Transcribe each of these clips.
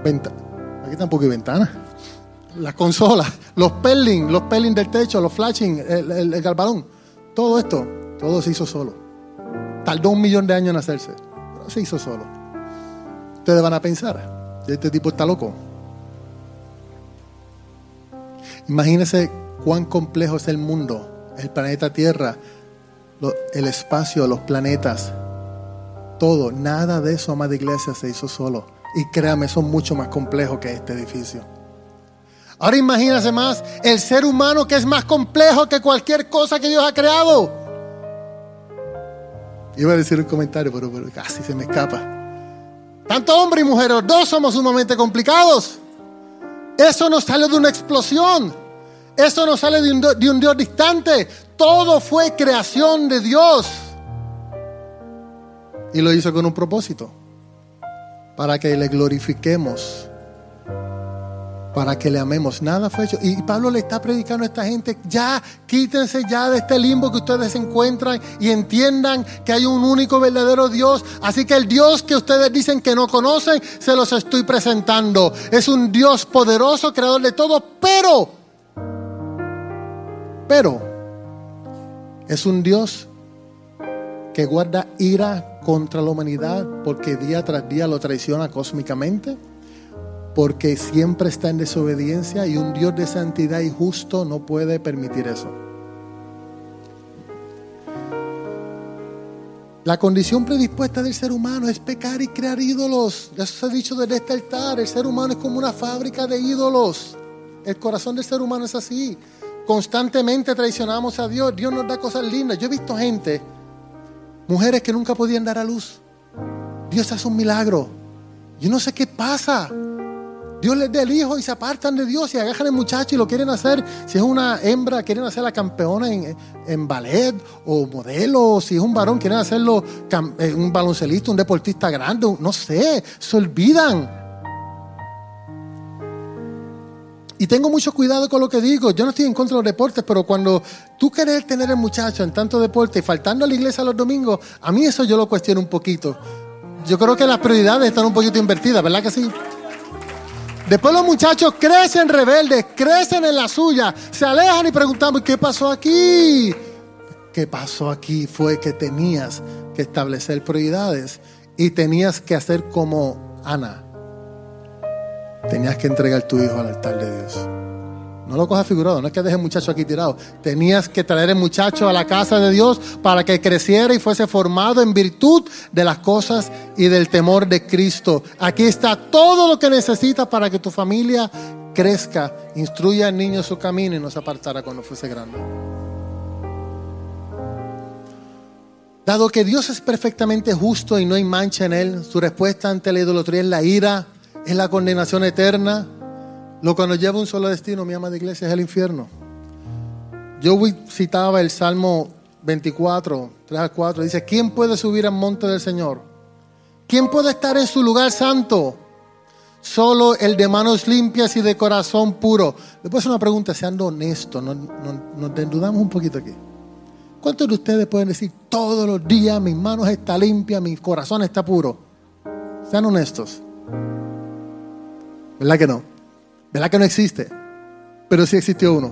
Aquí tampoco hay ventana. Las consolas, los pelling del techo, los flashing, el galvanón. Todo esto, todo se hizo solo. Tardó 1 millón de años en hacerse, pero se hizo solo. Ustedes van a pensar, este tipo está loco. Imagínense cuán complejo es el mundo, el planeta Tierra, el espacio, los planetas, todo. Nada de eso, amada iglesia, se hizo solo. Y créame, son mucho más complejos que este edificio. Ahora imagínense más el ser humano, que es más complejo que cualquier cosa que Dios ha creado. Iba a decir un comentario, pero casi se me escapa. Tanto hombre y mujer, los dos somos sumamente complicados. Eso no sale de una explosión. Eso no sale de un Dios distante. Todo fue creación de Dios. Y lo hizo con un propósito. Para que le glorifiquemos. Para que le amemos. Nada fue hecho. Y Pablo le está predicando a esta gente: ya, quítense ya de este limbo que ustedes se encuentran y entiendan que hay un único verdadero Dios. Así que el Dios que ustedes dicen que no conocen, se los estoy presentando. Es un Dios poderoso, creador de todo, pero es un Dios que guarda ira contra la humanidad porque día tras día lo traiciona cósmicamente, porque siempre está en desobediencia, y un Dios de santidad y justo no puede permitir eso. La condición predispuesta del ser humano es pecar y crear ídolos. Eso se ha dicho desde este altar. El ser humano es como una fábrica de ídolos. El corazón del ser humano es así. Constantemente traicionamos a Dios. Dios nos da cosas lindas. Yo he visto gente, mujeres que nunca podían dar a luz. Dios hace un milagro. Yo no sé qué pasa. Dios les da el hijo y se apartan de Dios y agarran al muchacho y lo quieren hacer. Si es una hembra, quieren hacer la campeona en ballet o modelo. Si es un varón, quieren hacerlo un baloncelista, un deportista grande. No sé, se olvidan. Y tengo mucho cuidado con lo que digo. Yo no estoy en contra de los deportes, pero cuando tú querés tener el muchacho en tanto deporte y faltando a la iglesia los domingos, a mí eso yo lo cuestiono un poquito. Yo creo que las prioridades están un poquito invertidas, ¿verdad que sí? Después los muchachos crecen rebeldes, crecen en la suya, se alejan y preguntamos: ¿qué pasó aquí? ¿Qué pasó aquí? Fue que tenías que establecer prioridades y tenías que hacer como Ana. Tenías que entregar tu hijo al altar de Dios. No lo cojas figurado, no es que dejes el muchacho aquí tirado. Tenías que traer el muchacho a la casa de Dios para que creciera y fuese formado en virtud de las cosas y del temor de Cristo. Aquí está todo lo que necesitas para que tu familia crezca. Instruya al niño su camino y no se apartará cuando fuese grande. Dado que Dios es perfectamente justo y no hay mancha en él, su respuesta ante la idolatría es la ira, es la condenación eterna. Lo que nos lleva a un solo destino, mi amada iglesia, es el infierno. Yo citaba el Salmo 24, 3 al 4. Dice: ¿quién puede subir al monte del Señor? ¿Quién puede estar en su lugar santo? Solo el de manos limpias y de corazón puro. Le puedo hacer una pregunta, seando honestos. Nos desnudamos un poquito aquí. ¿Cuántos de ustedes pueden decir todos los días: mis manos están limpias, mi corazón está puro? Sean honestos. ¿Verdad que no? ¿Verdad que no existe? Pero sí existió uno.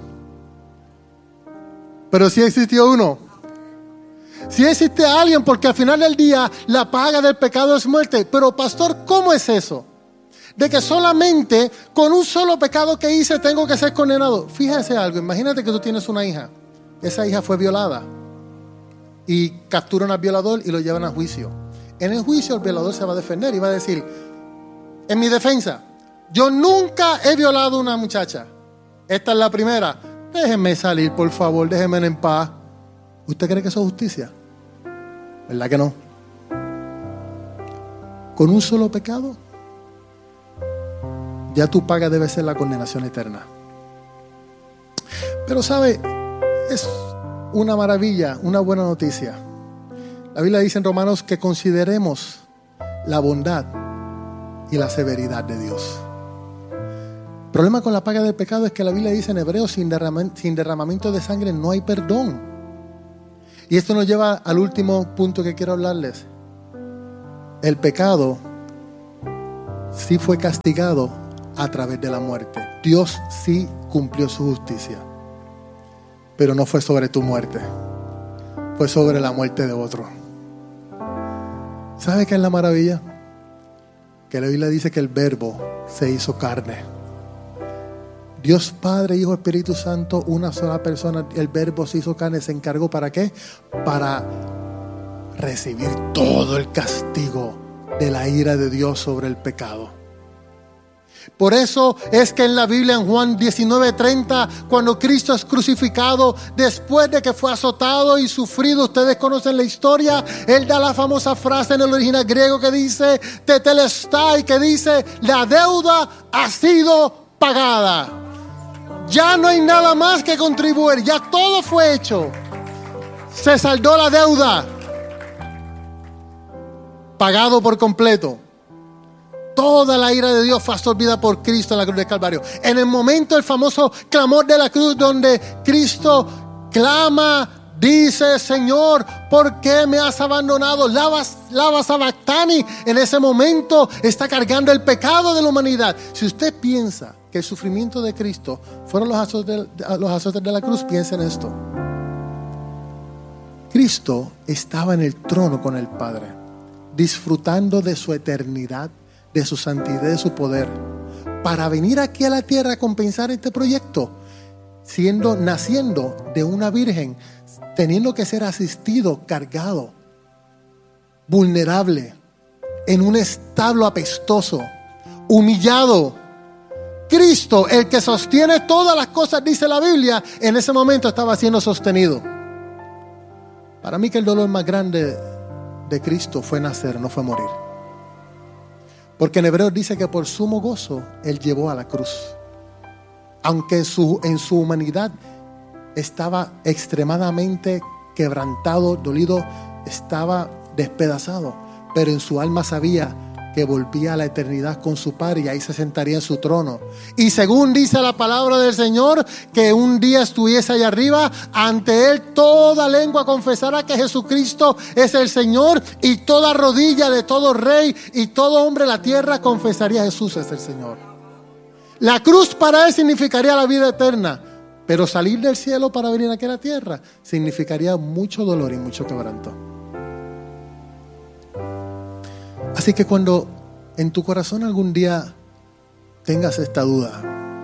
Pero sí existió uno. Sí existe alguien, porque al final del día la paga del pecado es muerte. Pero pastor, ¿cómo es eso? De que solamente con un solo pecado que hice tengo que ser condenado. Fíjese algo, imagínate que tú tienes una hija. Esa hija fue violada y capturan al violador y lo llevan a juicio. En el juicio el violador se va a defender y va a decir: en mi defensa, yo nunca he violado a una muchacha. Esta es la primera. Déjenme salir, por favor, déjenme en paz. ¿Usted cree que eso es justicia? ¿Verdad que no? Con un solo pecado, ya tu paga debe ser la condenación eterna. Pero sabe, es una maravilla, una buena noticia. La Biblia dice en Romanos que consideremos la bondad y la severidad de Dios. El problema con la paga del pecado es que la Biblia dice en Hebreos: sin derramamiento de sangre no hay perdón. Y esto nos lleva al último punto que quiero hablarles. El pecado sí fue castigado a través de la muerte. Dios sí cumplió su justicia, pero no fue sobre tu muerte, fue sobre la muerte de otro. ¿Sabe qué es la maravilla? Que la Biblia dice que el Verbo se hizo carne. Dios Padre, Hijo, Espíritu Santo, una sola persona. El Verbo se hizo carne. ¿Se encargó para qué? Para recibir todo el castigo de la ira de Dios sobre el pecado. Por eso es que en la Biblia, en Juan 19:30, cuando Cristo es crucificado, después de que fue azotado y sufrido, ustedes conocen la historia, Él da la famosa frase en el original griego que dice tetelestai, que dice: la deuda ha sido pagada. Ya no hay nada más que contribuir, ya todo fue hecho. Se saldó la deuda, pagado por completo. Toda la ira de Dios fue absorbida por Cristo en la cruz del Calvario. En el momento, el famoso clamor de la cruz, donde Cristo clama, dice: Señor, ¿por qué me has abandonado? Lava sabactani. En ese momento está cargando el pecado de la humanidad. Si usted piensa que el sufrimiento de Cristo fueron los azotes de la cruz, piensa en esto. Cristo estaba en el trono con el Padre, disfrutando de su eternidad, de su santidad, de su poder, para venir aquí a la tierra a compensar este proyecto, naciendo de una virgen, teniendo que ser asistido, cargado, vulnerable, en un establo apestoso, humillado. Cristo, el que sostiene todas las cosas, dice la Biblia, en ese momento estaba siendo sostenido. Para mí que el dolor más grande de Cristo fue nacer, no fue morir. Porque en Hebreos dice que por sumo gozo Él llevó a la cruz. Aunque en su humanidad estaba extremadamente quebrantado, dolido, estaba despedazado, pero en su alma sabía que volvía a la eternidad con su Padre y ahí se sentaría en su trono. Y según dice la palabra del Señor, que un día estuviese allá arriba, ante Él toda lengua confesará que Jesucristo es el Señor, y toda rodilla de todo rey y todo hombre de la tierra confesaría: Jesús es el Señor. La cruz para Él significaría la vida eterna, pero salir del cielo para venir aquí a la tierra significaría mucho dolor y mucho quebranto. Así que cuando en tu corazón algún día tengas esta duda,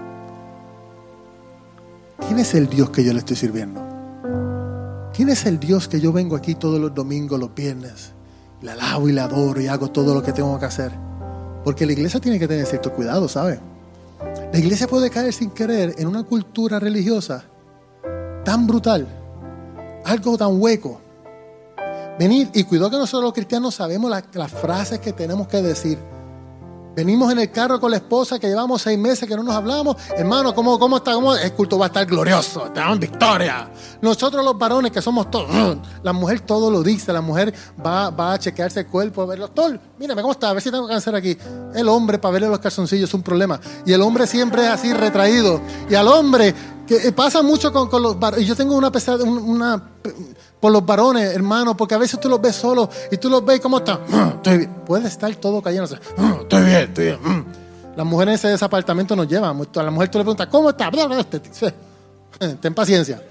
¿quién es el Dios que yo le estoy sirviendo? ¿Quién es el Dios que yo vengo aquí todos los domingos, los viernes, le alabo y le adoro y hago todo lo que tengo que hacer? Porque la iglesia tiene que tener cierto cuidado, ¿sabe? La iglesia puede caer sin querer en una cultura religiosa tan brutal, algo tan hueco. Venir, y cuidado que nosotros los cristianos sabemos las frases que tenemos que decir. Venimos en el carro con la esposa que llevamos 6 meses que no nos hablamos. Hermano, ¿cómo está? El culto va a estar glorioso, te damos victoria. Nosotros los varones que somos todos, la mujer todo lo dice. La mujer va a chequearse el cuerpo, a ver los doctor, mírame cómo está, a ver si tengo cáncer aquí. El hombre para verle los calzoncillos es un problema. Y el hombre siempre es así retraído. Y al hombre, que pasa mucho con los varones. Y yo tengo una por los varones, hermano, porque a veces tú los ves solos y tú los ves, ¿cómo está? Estoy bien. Puede estar todo cayéndose. Estoy bien. Las mujeres en ese apartamento nos llevan. A la mujer tú le preguntas, ¿cómo está? Ten paciencia.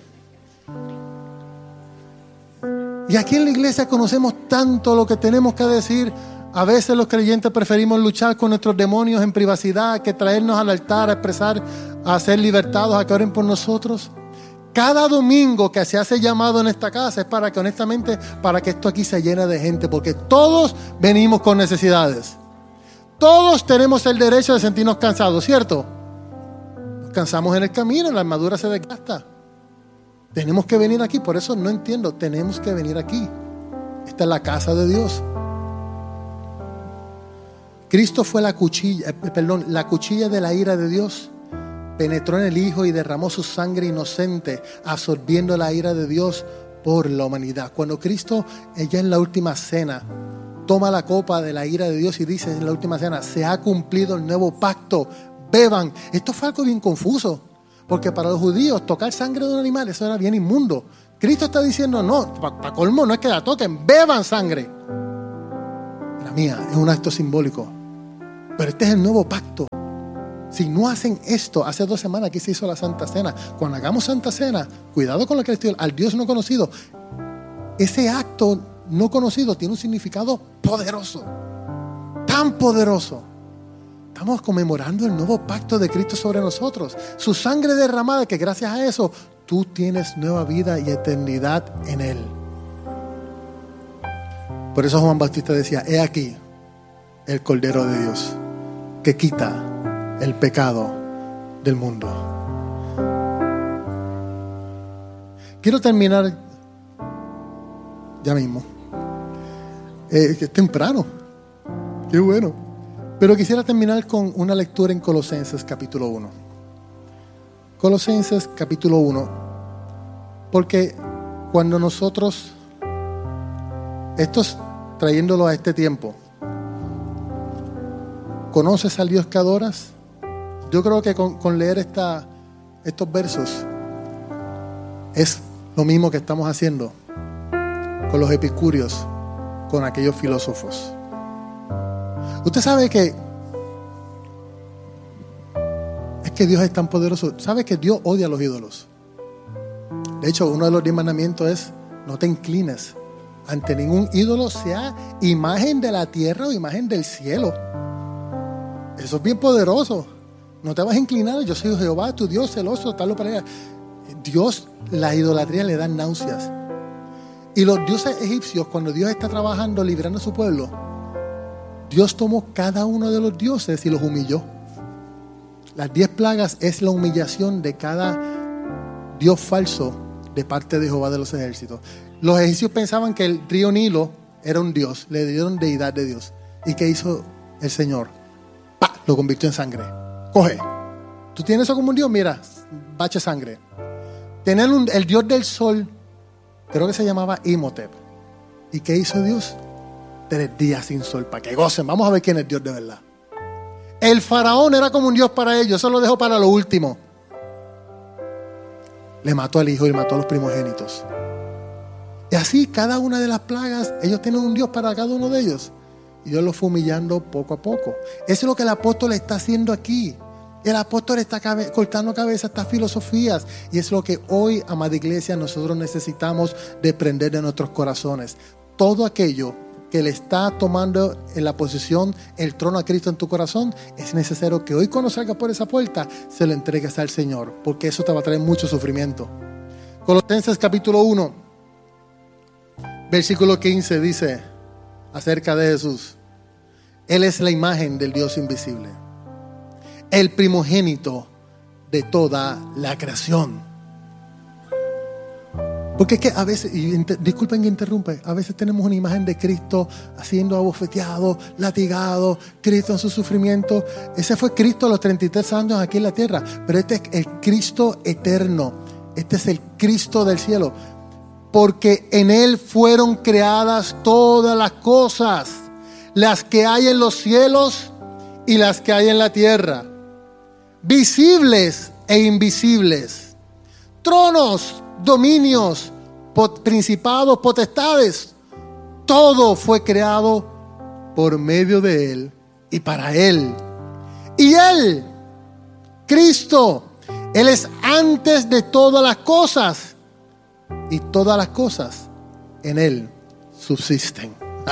Y aquí en la iglesia conocemos tanto lo que tenemos que decir. A veces los creyentes preferimos luchar con nuestros demonios en privacidad que traernos al altar a expresar, a ser libertados, a que oren por nosotros. Cada domingo que se hace llamado en esta casa es para que, honestamente, para que esto aquí se llene de gente, porque todos venimos con necesidades. Todos tenemos el derecho de sentirnos cansados, ¿cierto? Nos cansamos en el camino, la armadura se desgasta. Tenemos que venir aquí, por eso no entiendo, tenemos que venir aquí. Esta es la casa de Dios. Cristo fue la cuchilla de la ira de Dios. Penetró en el Hijo y derramó su sangre inocente, absorbiendo la ira de Dios por la humanidad. Cuando Cristo, ya en la última cena, toma la copa de la ira de Dios y dice en la última cena: se ha cumplido el nuevo pacto, beban. Esto fue algo bien confuso, porque para los judíos tocar sangre de un animal, eso era bien inmundo. Cristo está diciendo: no, para colmo, no es que la toquen, beban sangre. La mía es un acto simbólico. Pero este es el nuevo pacto. Si no hacen esto, hace 2 semanas aquí se hizo la Santa Cena. Cuando hagamos Santa Cena, cuidado con lo que les estoy, al Dios no conocido. Ese acto no conocido tiene un significado poderoso. Tan poderoso. Estamos conmemorando el nuevo pacto de Cristo sobre nosotros. Su sangre derramada, que gracias a eso tú tienes nueva vida y eternidad en Él. Por eso Juan Bautista decía: he aquí el Cordero de Dios que quita el pecado del mundo. Quiero terminar ya mismo. Es temprano. Qué bueno. Pero quisiera terminar con una lectura en Colosenses capítulo 1. Colosenses capítulo 1. Porque cuando nosotros, esto es trayéndolo a este tiempo, ¿conoces al Dios que adoras? Yo creo que con leer estos versos es lo mismo que estamos haciendo con los epicúreos, con aquellos filósofos. Usted sabe que Dios es tan poderoso. ¿Sabe que Dios odia a los ídolos? De hecho, uno de los 10 mandamientos es: no te inclines ante ningún ídolo, sea imagen de la tierra o imagen del cielo. Eso es bien poderoso. No te vas a inclinar. Yo soy Jehová, tu Dios celoso, tal o para allá. Dios, la idolatría le da náuseas. Y los dioses egipcios, cuando Dios está trabajando, librando a su pueblo, Dios tomó cada uno de los dioses y los humilló. Las 10 plagas es la humillación de cada dios falso de parte de Jehová de los ejércitos. Los egipcios pensaban que el río Nilo era un dios, le dieron deidad de Dios. ¿Y qué hizo el Señor? ¡Pah! Lo convirtió en sangre. Coge. ¿Tú tienes eso como un dios? Mira, bache sangre. Tener el dios del sol, creo que se llamaba Imhotep. ¿Y qué hizo Dios? 3 días sin sol, para que gocen. Vamos a ver quién es Dios de verdad. El faraón era como un dios para ellos. Eso lo dejó para lo último. Le mató al hijo y mató a los primogénitos. Y así cada una de las plagas, ellos tienen un dios para cada uno de ellos. Y Dios los fue humillando poco a poco. Eso es lo que el apóstol está haciendo aquí. El apóstol está cortando cabeza a estas filosofías. Y es lo que hoy, amada iglesia, nosotros necesitamos desprender de nuestros corazones. Todo aquello que le está tomando en la posición el trono a Cristo en tu corazón, es necesario que hoy, cuando salgas por esa puerta, se lo entregues al Señor, porque eso te va a traer mucho sufrimiento. Colosenses capítulo 1 versículo 15 dice acerca de Jesús: Él es la imagen del Dios invisible, el primogénito de toda la creación. Porque es que a veces, y disculpen que interrumpa, a veces tenemos una imagen de Cristo siendo abofeteado, latigado, Cristo en su sufrimiento. Ese fue Cristo a los 33 años aquí en la tierra. Pero este es el Cristo eterno. Este es el Cristo del cielo. Porque en Él fueron creadas todas las cosas, las que hay en los cielos y las que hay en la tierra, visibles e invisibles, tronos, dominios, principados, potestades. Todo fue creado por medio de Él y para Él. Y Él, Cristo, Él es antes de todas las cosas, y todas las cosas en Él subsisten.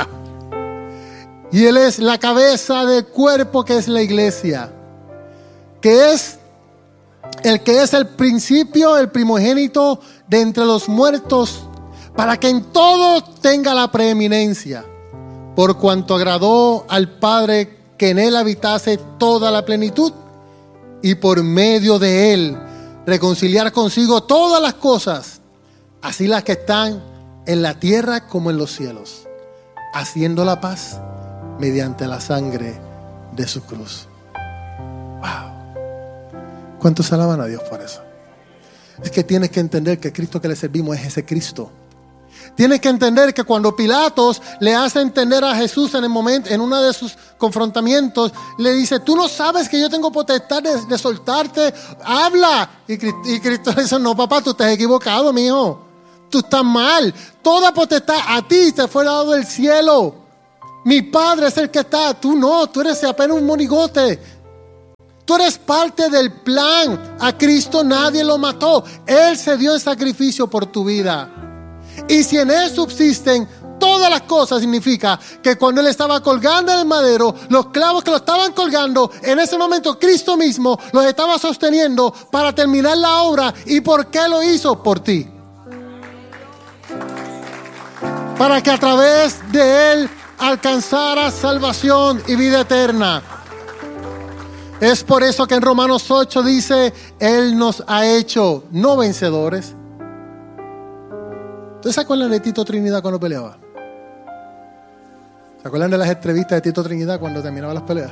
Y Él es la cabeza del cuerpo, que es la iglesia, que es el principio, el primogénito de entre los muertos, para que en todo tenga la preeminencia, por cuanto agradó al Padre que en Él habitase toda la plenitud, y por medio de Él reconciliar consigo todas las cosas, así las que están en la tierra como en los cielos, haciendo la paz mediante la sangre de su cruz. Wow. ¿Cuántos alaban a Dios por eso? Es que tienes que entender que el Cristo que le servimos es ese Cristo. Tienes que entender que cuando Pilatos le hace entender a Jesús en uno de sus confrontamientos, le dice: tú no sabes que yo tengo potestad de soltarte, habla. Y Cristo le dice: no, papá, tú estás equivocado, mijo. Tú estás mal. Toda potestad a ti te fue dado del cielo. Mi Padre es el que está. Tú no, tú eres apenas un monigote. Tú eres parte del plan. A Cristo nadie lo mató. Él se dio en sacrificio por tu vida. Y si en Él subsisten todas las cosas, significa que cuando Él estaba colgando en el madero, los clavos que lo estaban colgando, en ese momento Cristo mismo los estaba sosteniendo para terminar la obra. ¿Y por qué lo hizo? Por ti. Para que a través de Él alcanzaras salvación y vida eterna. Es por eso que en Romanos 8 dice, Él nos ha hecho no vencedores. ¿Ustedes se acuerdan de Tito Trinidad cuando peleaba? ¿Se acuerdan de las entrevistas de Tito Trinidad cuando terminaba las peleas?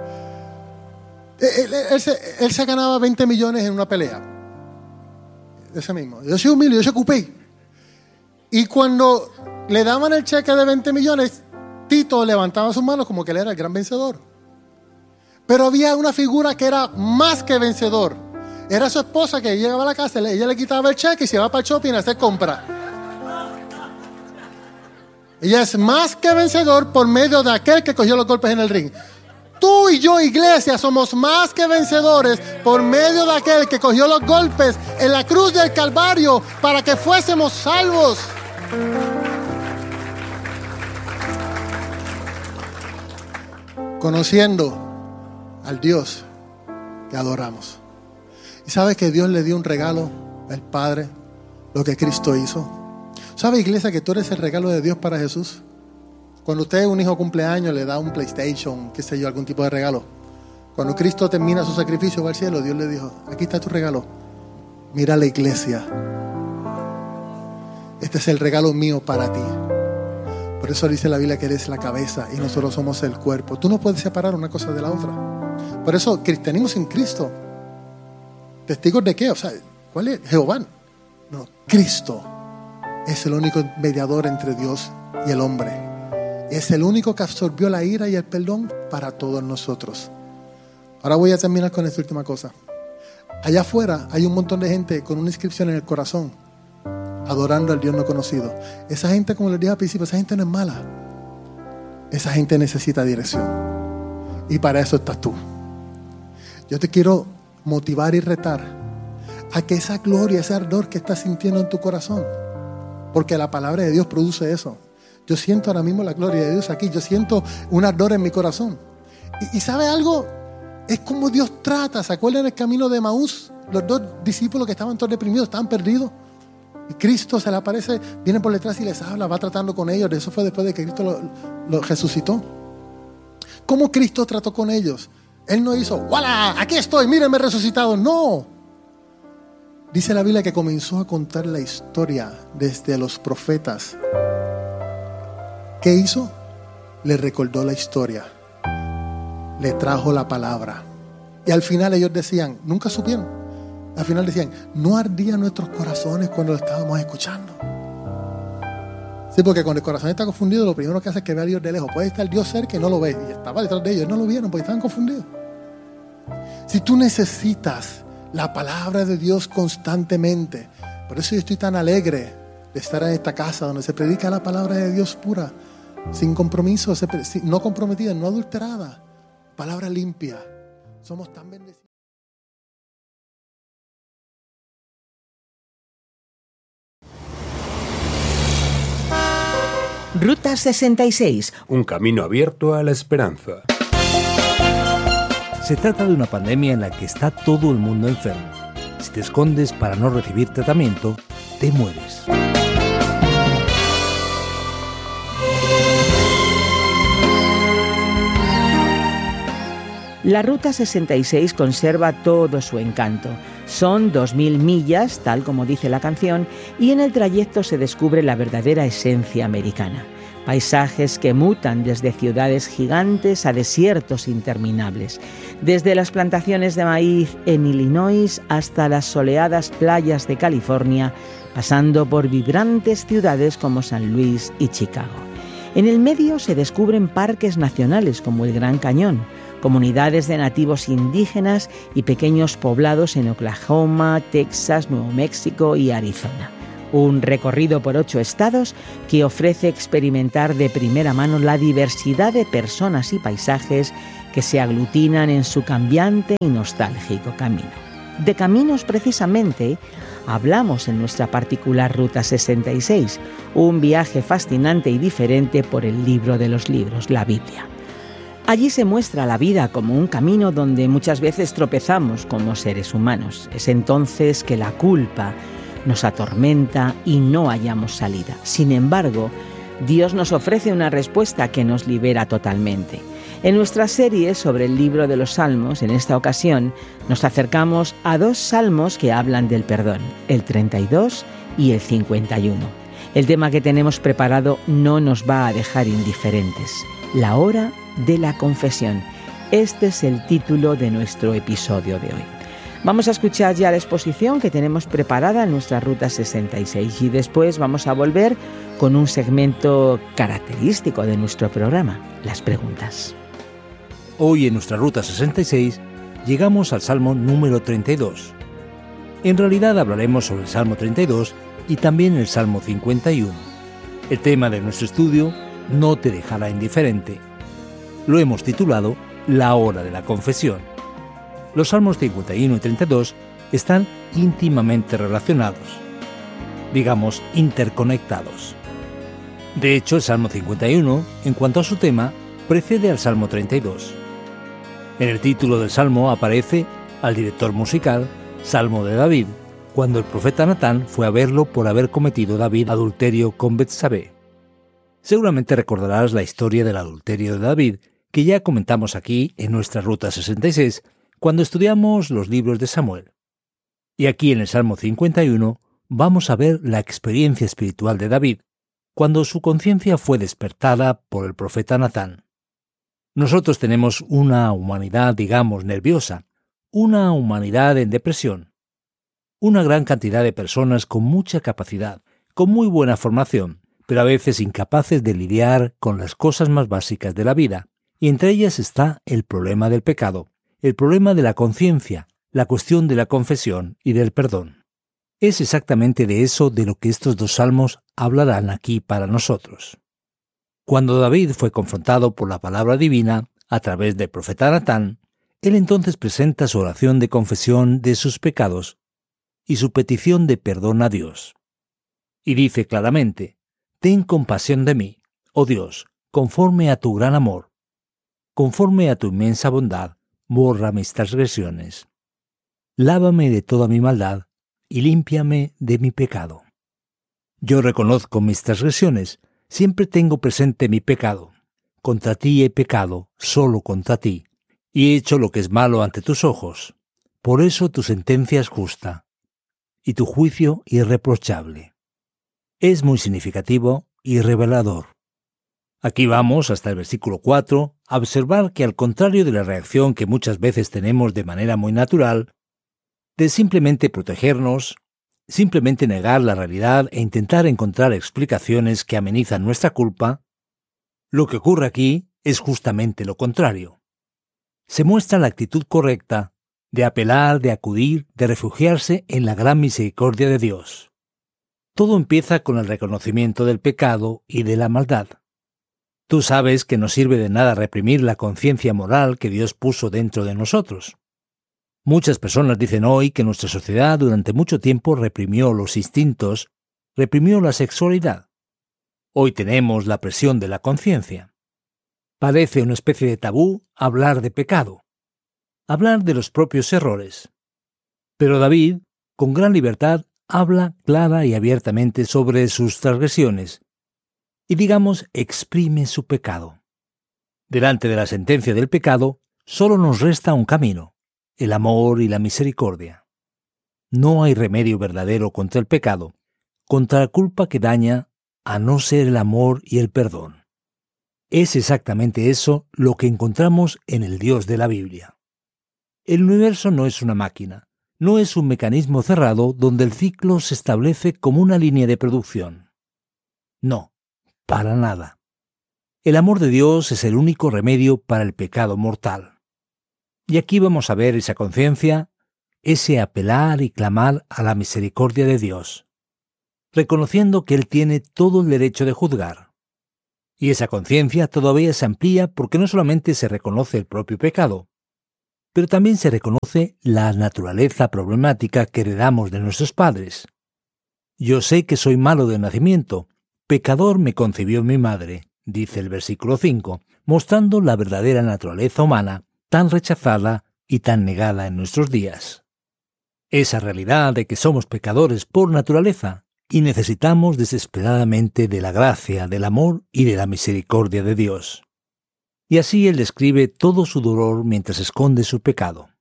Él se ganaba 20 millones en una pelea. Ese mismo. Yo soy humilde, yo soy ocupé. Y cuando le daban el cheque de 20 millones, Tito levantaba sus manos como que él era el gran vencedor. Pero había una figura que era más que vencedor. Era su esposa, que llegaba a la casa, ella le quitaba el cheque y se iba para el shopping a hacer compras. Ella es más que vencedor por medio de aquel que cogió los golpes en el ring. Tú y yo, iglesia, somos más que vencedores por medio de aquel que cogió los golpes en la cruz del Calvario para que fuésemos salvos. Conociendo al Dios que adoramos. Y sabe que Dios le dio un regalo al Padre, lo que Cristo hizo. ¿Sabe, iglesia, que tú eres el regalo de Dios para Jesús? Cuando usted, un hijo cumpleaños, le da un PlayStation, qué sé yo, algún tipo de regalo. Cuando Cristo termina su sacrificio, va al cielo, Dios le dijo, aquí está tu regalo. Mira la iglesia. Este es el regalo mío para ti. Por eso dice la Biblia que eres la cabeza y nosotros somos el cuerpo. Tú no puedes separar una cosa de la otra. Por eso, cristianismo sin Cristo. ¿Testigos de qué? O sea, ¿cuál es? Jehová. No, Cristo es el único mediador entre Dios y el hombre. Es el único que absorbió la ira y el perdón para todos nosotros. Ahora voy a terminar con esta última cosa. Allá afuera hay un montón de gente con una inscripción en el corazón, adorando al Dios no conocido. Esa gente, como les dije al principio, esa gente no es mala. Esa gente necesita dirección. Y para eso estás tú. Yo te quiero motivar y retar a que esa gloria, ese ardor que estás sintiendo en tu corazón, porque la palabra de Dios produce eso. Yo siento ahora mismo la gloria de Dios aquí. Yo siento un ardor en mi corazón. ¿Y sabe algo? Es como Dios trata. ¿Se acuerdan del camino de Emaús? Los dos discípulos que estaban todos deprimidos, estaban perdidos. Y Cristo se le aparece, viene por detrás y les habla, va tratando con ellos. Eso fue después de que Cristo lo resucitó. ¿Cómo Cristo trató con ellos? Él no hizo, ¡voilà! Aquí estoy, mírenme resucitado. No. Dice la Biblia que comenzó a contar la historia desde los profetas. ¿Qué hizo? Le recordó la historia. Le trajo la palabra. Y al final ellos decían, nunca supieron. Al final decían, no ardían nuestros corazones cuando lo estábamos escuchando. Sí, porque cuando el corazón está confundido, lo primero que hace es que ve a Dios de lejos. Puede estar Dios cerca y no lo ve. Y estaba detrás de ellos, no lo vieron porque estaban confundidos. Si tú necesitas la palabra de Dios constantemente, por eso yo estoy tan alegre de estar en esta casa donde se predica la palabra de Dios pura, sin compromiso, no comprometida, no adulterada, palabra limpia. Somos tan bendecidos. Ruta 66. Un camino abierto a la esperanza. Se trata de una pandemia en la que está todo el mundo enfermo. Si te escondes para no recibir tratamiento, te mueres. La Ruta 66 conserva todo su encanto. Son 2.000 millas, tal como dice la canción, y en el trayecto se descubre la verdadera esencia americana. Paisajes que mutan desde ciudades gigantes a desiertos interminables. Desde las plantaciones de maíz en Illinois hasta las soleadas playas de California, pasando por vibrantes ciudades como San Luis y Chicago. En el medio se descubren parques nacionales como el Gran Cañón, comunidades de nativos indígenas y pequeños poblados en Oklahoma, Texas, Nuevo México y Arizona. un recorrido por 8 estados que ofrece experimentar de primera mano la diversidad de personas y paisajes que se aglutinan en su cambiante y nostálgico camino. De caminos, precisamente, hablamos en nuestra particular Ruta 66, un viaje fascinante y diferente por el libro de los libros, la Biblia. Allí se muestra la vida como un camino donde muchas veces tropezamos como seres humanos. Es entonces que la culpa nos atormenta y no hallamos salida. Sin embargo, Dios nos ofrece una respuesta que nos libera totalmente. En nuestra serie sobre el libro de los Salmos, en esta ocasión, nos acercamos a 2 salmos que hablan del perdón, el 32 y el 51. El tema que tenemos preparado no nos va a dejar indiferentes: la hora de la confesión. Este es el título de nuestro episodio de hoy. Vamos a escuchar ya la exposición que tenemos preparada en nuestra Ruta 66 y después vamos a volver con un segmento característico de nuestro programa, las preguntas. Hoy en nuestra Ruta 66 llegamos al Salmo número 32. En realidad hablaremos sobre el Salmo 32 y también el Salmo 51. El tema de nuestro estudio no te dejará indiferente. Lo hemos titulado La hora de la confesión. Los Salmos 51 y 32 están íntimamente relacionados, digamos interconectados. De hecho, el Salmo 51, en cuanto a su tema, precede al Salmo 32. En el título del Salmo aparece al director musical, Salmo de David, cuando el profeta Natán fue a verlo por haber cometido David adulterio con Betsabé. Seguramente recordarás la historia del adulterio de David, que ya comentamos aquí en nuestra Ruta 66, cuando estudiamos los libros de Samuel. Y aquí en el Salmo 51 vamos a ver la experiencia espiritual de David, cuando su conciencia fue despertada por el profeta Natán. Nosotros tenemos una humanidad, digamos, nerviosa, una humanidad en depresión, una gran cantidad de personas con mucha capacidad, con muy buena formación, pero a veces incapaces de lidiar con las cosas más básicas de la vida. Y entre ellas está el problema del pecado, el problema de la conciencia, la cuestión de la confesión y del perdón. Es exactamente de eso de lo que estos 2 salmos hablarán aquí para nosotros. Cuando David fue confrontado por la palabra divina a través del profeta Natán, él entonces presenta su oración de confesión de sus pecados y su petición de perdón a Dios. Y dice claramente: «Ten compasión de mí, oh Dios, conforme a tu gran amor. Conforme a tu inmensa bondad, borra mis transgresiones. Lávame de toda mi maldad y límpiame de mi pecado. Yo reconozco mis transgresiones, siempre tengo presente mi pecado. Contra ti he pecado, solo contra ti, y he hecho lo que es malo ante tus ojos. Por eso tu sentencia es justa, y tu juicio irreprochable». Es muy significativo y revelador. Aquí vamos hasta el versículo 4 a observar que, al contrario de la reacción que muchas veces tenemos de manera muy natural, de simplemente protegernos, simplemente negar la realidad e intentar encontrar explicaciones que amenizan nuestra culpa, lo que ocurre aquí es justamente lo contrario. Se muestra la actitud correcta de apelar, de acudir, de refugiarse en la gran misericordia de Dios. Todo empieza con el reconocimiento del pecado y de la maldad. Tú sabes que no sirve de nada reprimir la conciencia moral que Dios puso dentro de nosotros. Muchas personas dicen hoy que nuestra sociedad durante mucho tiempo reprimió los instintos, reprimió la sexualidad. Hoy tenemos la presión de la conciencia. Parece una especie de tabú hablar de pecado, hablar de los propios errores. Pero David, con gran libertad, habla clara y abiertamente sobre sus transgresiones, y digamos, exprime su pecado. Delante de la sentencia del pecado, solo nos resta un camino: el amor y la misericordia. No hay remedio verdadero contra el pecado, contra la culpa que daña, a no ser el amor y el perdón. Es exactamente eso lo que encontramos en el Dios de la Biblia. El universo no es una máquina, no es un mecanismo cerrado donde el ciclo se establece como una línea de producción. No. Para nada. El amor de Dios es el único remedio para el pecado mortal. Y aquí vamos a ver esa conciencia, ese apelar y clamar a la misericordia de Dios. reconociendo que Él tiene todo el derecho de juzgar. Y esa conciencia todavía se amplía porque no solamente se reconoce el propio pecado, pero también se reconoce la naturaleza problemática que heredamos de nuestros padres. Yo sé que soy malo de nacimiento, pecador me concibió mi madre, dice el versículo 5, mostrando la verdadera naturaleza humana, tan rechazada y tan negada en nuestros días. Esa realidad de que somos pecadores por naturaleza y necesitamos desesperadamente de la gracia, del amor y de la misericordia de Dios. Y así Él describe todo su dolor mientras esconde su pecado.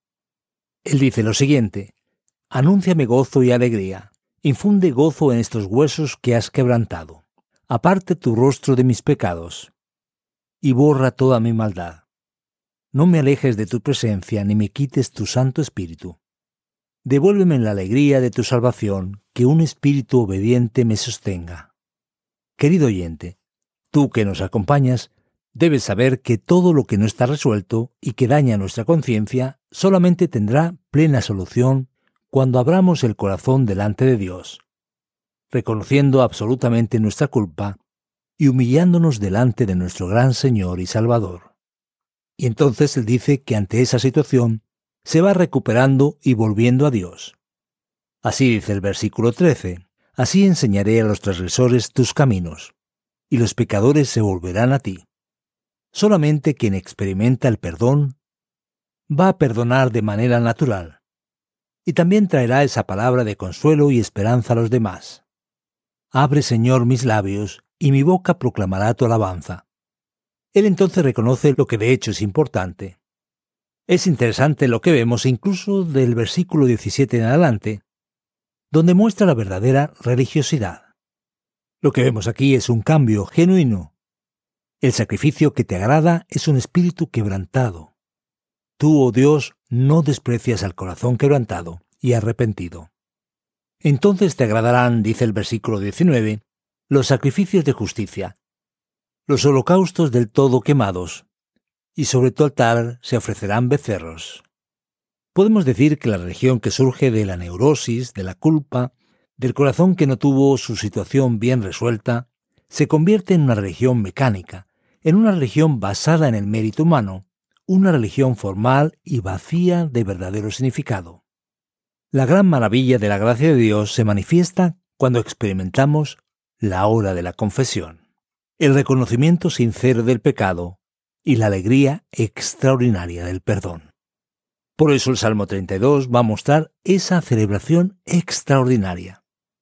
Él dice lo siguiente: «Anúnciame gozo y alegría, infunde gozo en estos huesos que has quebrantado. Aparte tu rostro de mis pecados, y borra toda mi maldad. No me alejes de tu presencia, ni me quites tu Santo Espíritu. Devuélveme la alegría de tu salvación, que un espíritu obediente me sostenga». Querido oyente, tú que nos acompañas, debes saber que todo lo que no está resuelto y que daña nuestra conciencia solamente tendrá plena solución cuando abramos el corazón delante de Dios, reconociendo absolutamente nuestra culpa y humillándonos delante de nuestro gran Señor y Salvador. Y entonces Él dice que ante esa situación se va recuperando y volviendo a Dios. Así dice el versículo 13: «Así enseñaré a los transgresores tus caminos, y los pecadores se volverán a ti». Solamente quien experimenta el perdón va a perdonar de manera natural, y también traerá esa palabra de consuelo y esperanza a los demás. «Abre, Señor, mis labios, y mi boca proclamará tu alabanza». Él entonces reconoce lo que de hecho es importante. Es interesante lo que vemos incluso del versículo 17 en adelante, donde muestra la verdadera religiosidad. Lo que vemos aquí es un cambio genuino. El sacrificio que te agrada es un espíritu quebrantado. Tú, oh Dios, no desprecias al corazón quebrantado y arrepentido. Entonces te agradarán, dice el versículo 19, los sacrificios de justicia, los holocaustos del todo quemados, y sobre tu altar se ofrecerán becerros. Podemos decir que la religión que surge de la neurosis, de la culpa, del corazón que no tuvo su situación bien resuelta, se convierte en una religión mecánica, en una religión basada en el mérito humano, una religión formal y vacía de verdadero significado. La gran maravilla de la gracia de Dios se manifiesta cuando experimentamos la hora de la confesión, el reconocimiento sincero del pecado y la alegría extraordinaria del perdón. Por eso el Salmo 32 va a mostrar esa celebración extraordinaria.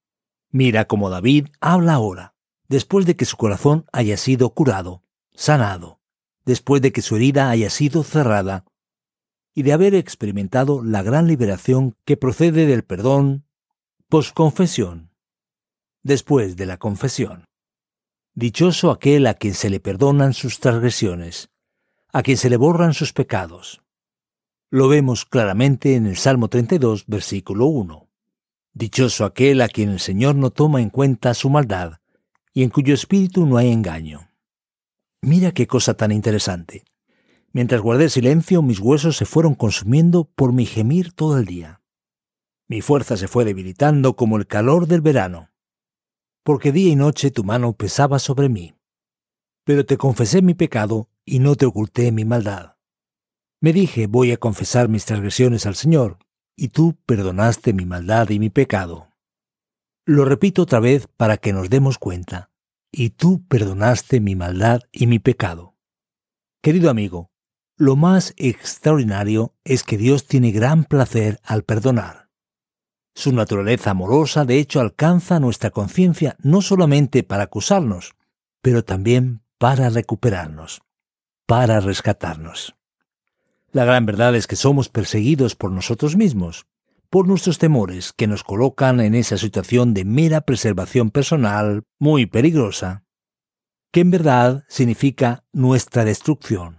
Mira cómo David habla ahora, después de que su corazón haya sido curado, sanado, después de que su herida haya sido cerrada y de haber experimentado la gran liberación que procede del perdón posconfesión, después de la confesión. Dichoso aquel a quien se le perdonan sus transgresiones, a quien se le borran sus pecados. Lo vemos claramente en el Salmo 32, versículo 1. Dichoso aquel a quien el Señor no toma en cuenta su maldad y en cuyo espíritu no hay engaño. Mira qué cosa tan interesante. Mientras guardé silencio, mis huesos se fueron consumiendo por mi gemir todo el día. Mi fuerza se fue debilitando como el calor del verano, porque día y noche tu mano pesaba sobre mí. Pero te confesé mi pecado y no te oculté mi maldad. Me dije, voy a confesar mis transgresiones al Señor, y tú perdonaste mi maldad y mi pecado. Lo repito otra vez para que nos demos cuenta. Y tú perdonaste mi maldad y mi pecado. Querido amigo, lo más extraordinario es que Dios tiene gran placer al perdonar. Su naturaleza amorosa de hecho alcanza nuestra conciencia no solamente para acusarnos, pero también para recuperarnos, para rescatarnos. La gran verdad es que somos perseguidos por nosotros mismos, por nuestros temores que nos colocan en esa situación de mera preservación personal muy peligrosa, que en verdad significa nuestra destrucción.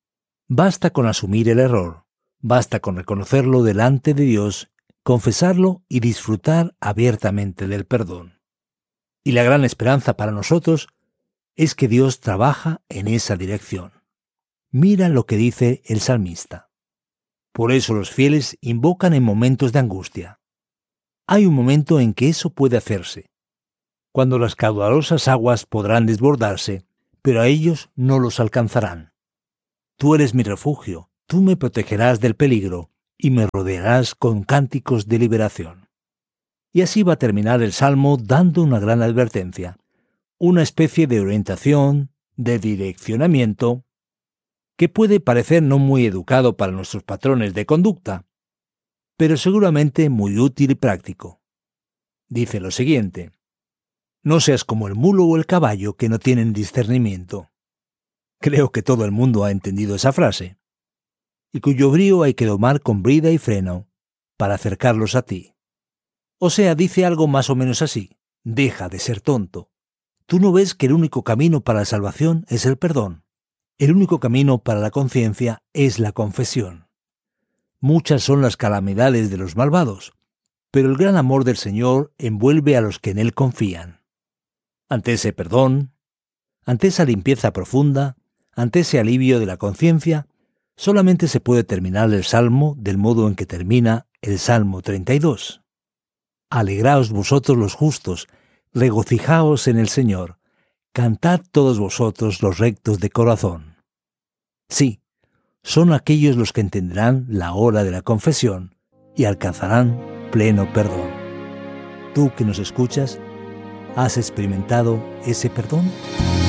Basta con asumir el error, basta con reconocerlo delante de Dios, confesarlo y disfrutar abiertamente del perdón. Y la gran esperanza para nosotros es que Dios trabaja en esa dirección. Mira lo que dice el salmista. Por eso los fieles invocan en momentos de angustia. Hay un momento en que eso puede hacerse. cuando las caudalosas aguas podrán desbordarse, pero a ellos no los alcanzarán. Tú eres mi refugio, tú me protegerás del peligro y me rodearás con cánticos de liberación. Y así va a terminar el Salmo dando una gran advertencia, una especie de orientación, de direccionamiento, que puede parecer no muy educado para nuestros patrones de conducta, pero seguramente muy útil y práctico. Dice lo siguiente: no seas como el mulo o el caballo que no tienen discernimiento. Creo que todo el mundo ha entendido esa frase, y cuyo brío hay que domar con brida y freno para acercarlos a ti. O sea, dice algo más o menos así: deja de ser tonto. ¿Tú no ves que el único camino para la salvación es el perdón? El único camino para la conciencia es la confesión. Muchas son las calamidades de los malvados, pero el gran amor del Señor envuelve a los que en Él confían. Ante ese perdón, ante esa limpieza profunda, ante ese alivio de la conciencia, solamente se puede terminar el Salmo del modo en que termina el Salmo 32. Alegraos vosotros los justos, regocijaos en el Señor, cantad todos vosotros los rectos de corazón. Sí, son aquellos los que entenderán la hora de la confesión y alcanzarán pleno perdón. Tú que nos escuchas, ¿has experimentado ese perdón?